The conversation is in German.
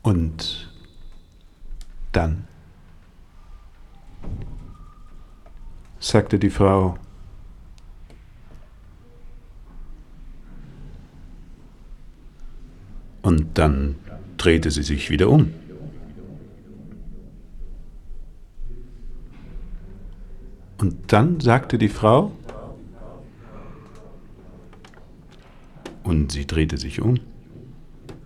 Und dann sagte die Frau: Und dann drehte sie sich wieder um. Und dann sagte die Frau, und sie drehte sich um.